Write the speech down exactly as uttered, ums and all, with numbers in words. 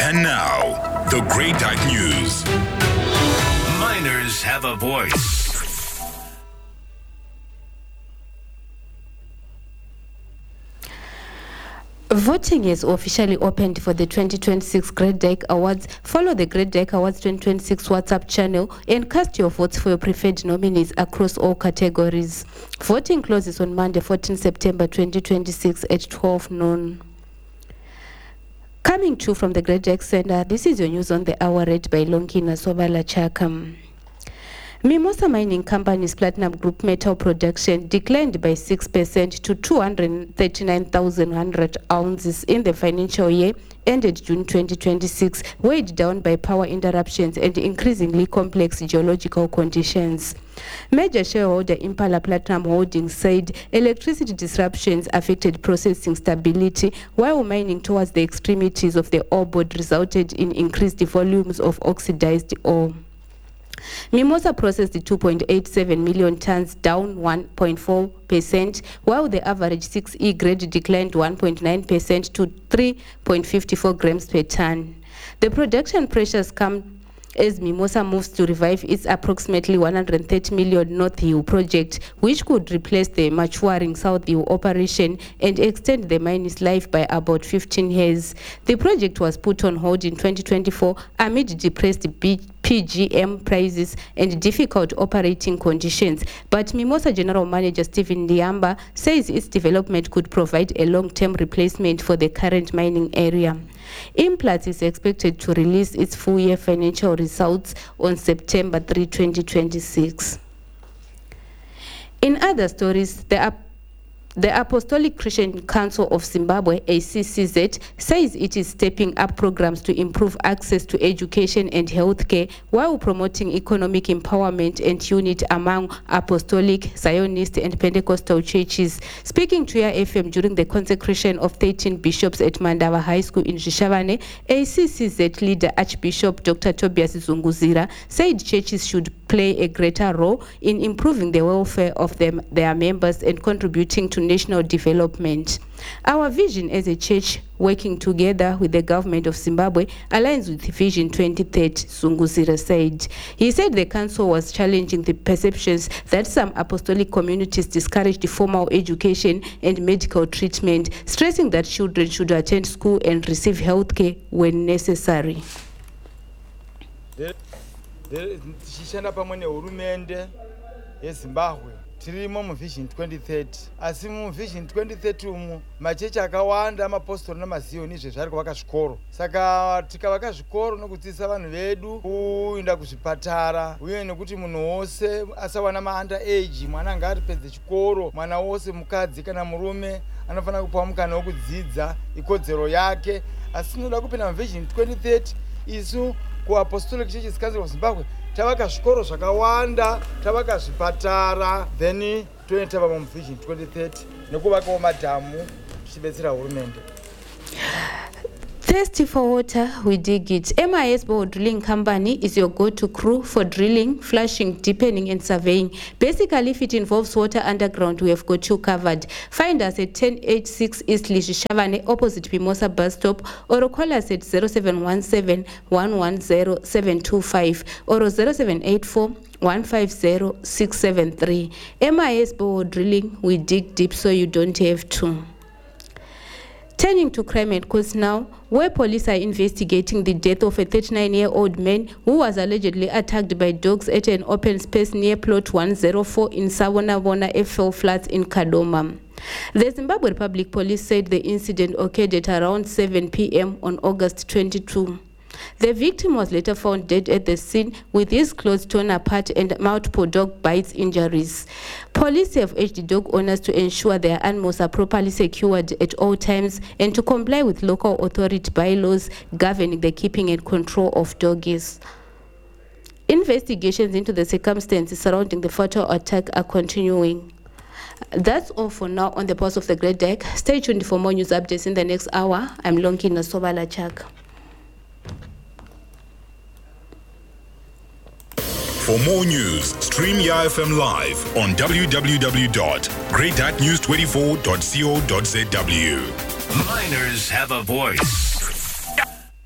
And now, the Great Dike News. Miners have a voice. Voting is officially opened for the twenty twenty-six Great Dike Awards. Follow the Great Dike Awards twenty twenty-six WhatsApp channel and cast your votes for your preferred nominees across all categories. Voting closes on Monday, fourteenth September twenty twenty-six at twelve noon. Coming to from the Great Dike Center, this is your news on the hour read by Lonkina Sobala Chakam. Mimosa Mining Company's Platinum Group metal production declined by six percent to two hundred thirty-nine thousand one hundred ounces in the financial year ended June twenty twenty-six, weighed down by power interruptions and increasingly complex geological conditions. Major shareholder Impala Platinum Holdings said electricity disruptions affected processing stability, while mining towards the extremities of the ore body resulted in increased volumes of oxidized ore. Mimosa processed two point eight seven million tons, down one point four percent, while the average six E grade declined one point nine percent to three point five four grams per ton. The production pressures come as Mimosa moves to revive its approximately one hundred thirty million North Hill project, which could replace the maturing South Hill operation and extend the mine's life by about fifteen years. The project was put on hold in twenty twenty-four amid depressed P G M prices and difficult operating conditions, but Mimosa General Manager Stephen Liamba says its development could provide a long-term replacement for the current mining area. Implats is expected to release its full-year financial results on September third, twenty twenty-six. In other stories, the up The Apostolic Christian Council of Zimbabwe, A C C Z, says it is stepping up programs to improve access to education and healthcare while promoting economic empowerment and unity among Apostolic, Zionist, and Pentecostal churches. Speaking to Air F M during the consecration of thirteen bishops at Mandava High School in Zhishavane, A C C Z leader Archbishop Doctor Tobias Zunguzira said churches should play a greater role in improving the welfare of them, their members and contributing to national development. Our vision as a church working together with the government of Zimbabwe aligns with Vision twenty thirty, Zunguzira said. He said the council was challenging the perceptions that some apostolic communities discouraged formal education and medical treatment, stressing that children should attend school and receive health care when necessary. Tichishanda pamwe nehurumende yeZimbabwe tirimo mu Vision twenty thirty, asi mu Vision twenty thirty umu machechi akawanda amapostori namaziyoni izvezvi ari kuvaka zvikoro. Saka tikavaka zvikoro nokudzidzisa vanhu vedu kuenda kuzvipatara uye nekuti munhu wose asawana ma-under age, mwana anga ari pedze chikoro, mwana wose mukadzi kana murume anofanira kupiwa mukana wekudzidza ikodzero yake. Asi tinoda kupinda mu Vision twenty thirty isu kuApostolic Churches Council of Zimbabwe tavaka zvikoro zvakawanda, tavaka zvipatara, then toenda mu Vision twenty thirty nekuvakawo madhamu tichibetsera hurumende. Thirsty for water, we dig it. M I S Borehole Drilling Company is your go-to crew for drilling, flushing, deepening and surveying. Basically, if it involves water underground, we have got you covered. Find us at ten eighty-six East Zhishavane, opposite Mimosa bus stop, or call us at zero seven one seven, one one zero, seven two five or zero seven eight four, one five zero, six seven three. M I S Borehole Drilling, we dig deep so you don't have to. Turning to crime and courts now, where police are investigating the death of a thirty-nine-year-old man who was allegedly attacked by dogs at an open space near plot one oh four in Savonavona F L Flats in Kadoma. The Zimbabwe Republic Police said the incident occurred at around seven p m on August twenty-second. The victim was later found dead at the scene with his clothes torn apart and multiple dog bites injuries. Police have urged dog owners to ensure their animals are properly secured at all times and to comply with local authority bylaws governing the keeping and control of doggies. Investigations into the circumstances surrounding the fatal attack are continuing. That's all for now on the Pulse of the Great Dike. Stay tuned for more news updates in the next hour. I'm Lonkina Sobala Chak. For more news, stream Y F M live on w w w dot great dike news twenty-four dot co dot z w. Miners have a voice.